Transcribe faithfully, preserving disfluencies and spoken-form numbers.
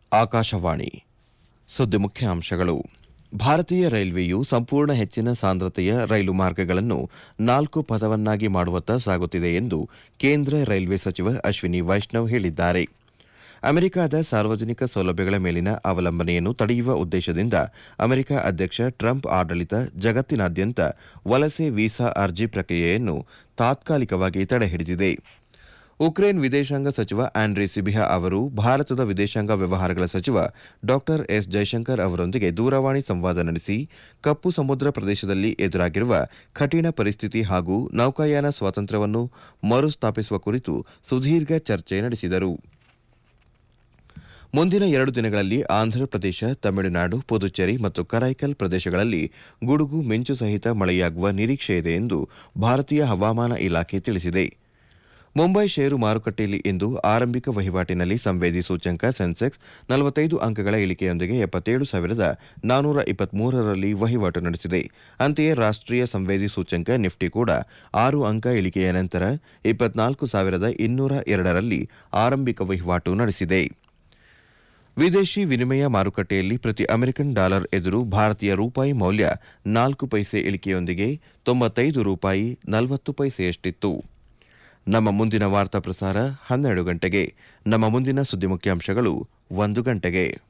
ಆಕಾಶವಾಣಿ ಸುದ್ದಿ ಮುಖ್ಯಾಂಶಗಳು. ಭಾರತೀಯ ರೈಲ್ವೆಯು ಸಂಪೂರ್ಣ ಹೆಚ್ಚಿನ ಸಾಂದ್ರತೆಯ ರೈಲು ಮಾರ್ಗಗಳನ್ನು ನಾಲ್ಕು ಪಥವನ್ನಾಗಿ ಮಾಡುವತ್ತ ಸಾಗುತ್ತಿದೆ ಎಂದು ಕೇಂದ್ರ ರೈಲ್ವೆ ಸಚಿವ ಅಶ್ವಿನಿ ವೈಷ್ಣವ್ ಹೇಳಿದ್ದಾರೆ. ಅಮೆರಿಕದ ಸಾರ್ವಜನಿಕ ಸೌಲಭ್ಯಗಳ ಮೇಲಿನ ಅವಲಂಬನೆಯನ್ನು ತಡೆಯುವ ಉದ್ದೇಶದಿಂದ ಅಮೆರಿಕ ಅಧ್ಯಕ್ಷ ಟ್ರಂಪ್ ಆಡಳಿತ ಜಗತ್ತಿನಾದ್ಯಂತ ವಲಸೆ ವೀಸಾ ಅರ್ಜಿ ಪ್ರಕ್ರಿಯೆಯನ್ನು ತಾತ್ಕಾಲಿಕವಾಗಿ ತಡೆಹಿಡಿದಿದೆ. ಉಕ್ರೇನ್ ವಿದೇಶಾಂಗ ಸಚಿವ ಆಂಡ್ರಿ ಸಿಬಿಹಾ ಅವರು ಭಾರತದ ವಿದೇಶಾಂಗ ವ್ಯವಹಾರಗಳ ಸಚಿವ ಡಾ ಎಸ್ ಜೈಶಂಕರ್ ಅವರೊಂದಿಗೆ ದೂರವಾಣಿ ಸಂವಾದ ನಡೆಸಿ ಕಪ್ಪು ಸಮುದ್ರ ಪ್ರದೇಶದಲ್ಲಿ ಎದುರಾಗಿರುವ ಕಠಿಣ ಪರಿಸ್ಥಿತಿ ಹಾಗೂ ನೌಕಾಯಾನ ಸ್ವಾತಂತ್ರ್ಯವನ್ನು ಮರುಸ್ಥಾಪಿಸುವ ಕುರಿತು ಸುದೀರ್ಘ ಚರ್ಚೆ ನಡೆಸಿದರು. ಮುಂದಿನ ಎರಡು ದಿನಗಳಲ್ಲಿ ಆಂಧ್ರಪ್ರದೇಶ, ತಮಿಳುನಾಡು, ಪುದುಚೇರಿ ಮತ್ತು ಕರೈಕಲ್ ಪ್ರದೇಶಗಳಲ್ಲಿ ಗುಡುಗು ಮಿಂಚು ಸಹಿತ ಮಳೆಯಾಗುವ ನಿರೀಕ್ಷೆಯಿದೆ ಎಂದು ಭಾರತೀಯ ಹವಾಮಾನ ಇಲಾಖೆ ತಿಳಿಸಿದೆ. ಮುಂಬೈ ಷೇರು ಮಾರುಕಟ್ಟೆಯಲ್ಲಿ ಇಂದು ಆರಂಭಿಕ ವಹಿವಾಟಿನಲ್ಲಿ ಸಂವೇದಿ ಸೂಚ್ಯಂಕ ಸೆನ್ಸೆಕ್ಸ್ ನಲವತ್ತೈದು ಅಂಕಗಳ ಇಳಿಕೆಯೊಂದಿಗೆ ಎಪ್ಪತ್ತೇಳು ಸಾವಿರದ ನಾನ್ನೂರ ಇಪ್ಪತ್ಮೂರರಲ್ಲಿ ವಹಿವಾಟು ನಡೆಸಿದೆ. ಅಂತೆಯೇ ರಾಷ್ಟೀಯ ಸಂವೇದಿ ಸೂಚ್ಯಂಕ ನಿಫ್ಟಿ ಕೂಡ ಆರು ಅಂಕ ಇಳಿಕೆಯ ನಂತರ ಇಪ್ಪತ್ನಾಲ್ಕು ಸಾವಿರದ ಇನ್ನೂರ ಎರಡರಲ್ಲಿ ಆರಂಭಿಕ ವಹಿವಾಟು ನಡೆಸಿದೆ. ವಿದೇಶಿ ವಿನಿಮಯ ಮಾರುಕಟ್ಟೆಯಲ್ಲಿ ಪ್ರತಿ ಅಮೆರಿಕನ್ ಡಾಲರ್ ಎದುರು ಭಾರತೀಯ ರೂಪಾಯಿ ಮೌಲ್ಯ ನಾಲ್ಕು ಪೈಸೆ ಇಳಿಕೆಯೊಂದಿಗೆ ತೊಂಬತ್ತೈದು ರೂಪಾಯಿ ನಲವತ್ತು ಪೈಸೆಯಷ್ಟಿತ್ತು. ನಮ್ಮ ಮುಂದಿನ ವಾರ್ತಾ ಪ್ರಸಾರ ಹನ್ನೆರಡು ಗಂಟೆಗೆ. ನಮ್ಮ ಮುಂದಿನ ಸುದ್ದಿ ಮುಖ್ಯಾಂಶಗಳು ಒಂದು ಗಂಟೆಗೆ.